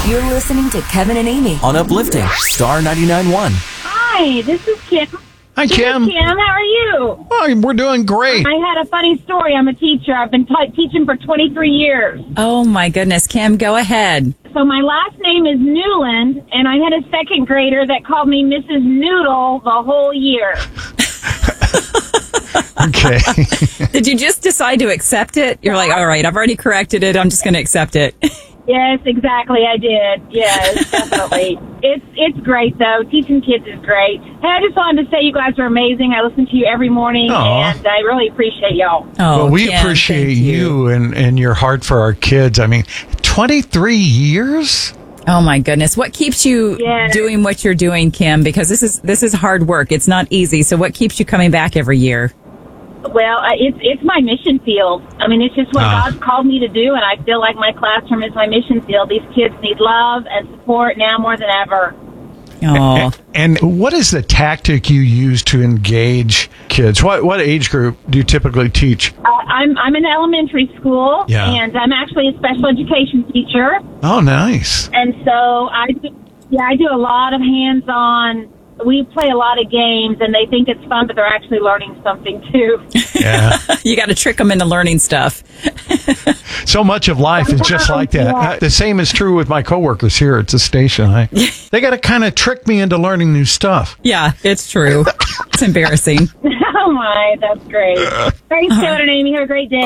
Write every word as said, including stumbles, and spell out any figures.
You're listening to Kevin and Amy on Uplifting Star ninety-nine point one. Hi, this is Kim. Hi, This Kim. is Kim, how are you? Oh, we're doing great. I had a funny story. I'm a teacher. I've been t- teaching for twenty-three years. Oh, my goodness. Kim, go ahead. So my last name is Newland, and I had a second grader that called me Missus Noodle the whole year. Okay. Did you just decide to accept it? You're like, all right, I've already corrected it. I'm just going to accept it. Yes, exactly. I did. Yes, definitely. It's it's great though. Teaching kids is great. Hey, I just wanted to say you guys are amazing. I listen to you every morning, Aw. and I really appreciate y'all. Oh, well, we Kim, appreciate thank you, and, and your heart for our kids. I mean, twenty-three years? Oh, my goodness. What keeps you Yes. doing what you're doing, Kim? Because this is this is hard work. It's not easy. So what keeps you coming back every year? Well, uh, it's it's my mission field. I mean, it's just what Ah. God's called me to do, and I feel like my classroom is my mission field. These kids need love and support now more than ever. Oh, And what is the tactic you use to engage kids? What what age group do you typically teach? Uh, I'm I'm in elementary school, Yeah. and I'm actually a special education teacher, Oh, nice. and so I do, yeah I do a lot of hands-on. We play a lot of games, and they think it's fun, but they're actually learning something too. Yeah. you got to trick them into learning stuff. So much of life is just like that. Yeah. Uh, The same is true with my coworkers here at the station. I, they got to kind of trick me into learning new stuff. Yeah, it's true. It's embarrassing. Oh my, that's great. Thanks, Kevin and Amy. Have a great day.